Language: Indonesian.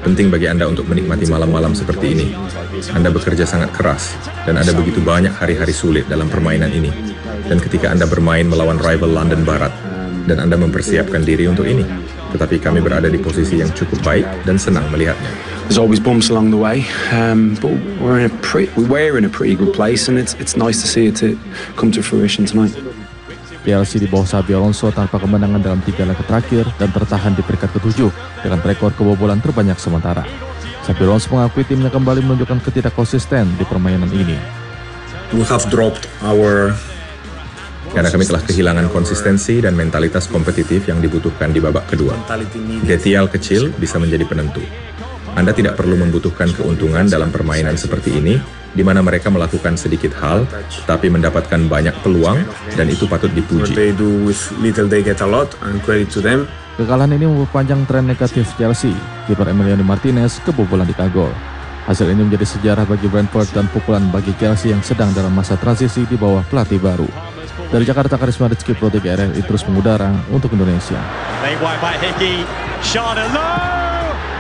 Penting bagi Anda untuk menikmati malam-malam seperti ini. Anda bekerja sangat keras, dan ada begitu banyak hari-hari sulit dalam permainan ini. Dan ketika Anda bermain melawan rival London Barat, dan Anda mempersiapkan diri untuk ini. Tetapi kami berada di posisi yang cukup baik dan senang melihatnya. There's always bumps along the way, but we're in a pretty good place, and it's nice to see it to come to fruition tonight. Chelsea di bawah Xabi Alonso tanpa kemenangan dalam 3 laga terakhir dan tertahan di peringkat ke-7 dengan rekor kebobolan terbanyak sementara. Xabi Alonso mengakui timnya kembali menunjukkan ketidakkonsisten di permainan ini. We have dropped our Karena kami telah kehilangan konsistensi dan mentalitas kompetitif yang dibutuhkan di babak kedua. Detail kecil bisa menjadi penentu. Anda tidak perlu membutuhkan keuntungan dalam permainan seperti ini, di mana mereka melakukan sedikit hal, tapi mendapatkan banyak peluang, dan itu patut dipuji. they do with little they get a lot, and credit to them. Kekalahan ini memperpanjang tren negatif Chelsea. Kiper Emiliano Martinez kebobolan di gol. Hasil ini menjadi sejarah bagi Brentford dan pukulan bagi Chelsea yang sedang dalam masa transisi di bawah pelatih baru. Dari Jakarta, Karisma Rizky Pro 3 RRI terus mengudara untuk Indonesia. They wide by Hickey, shot alone!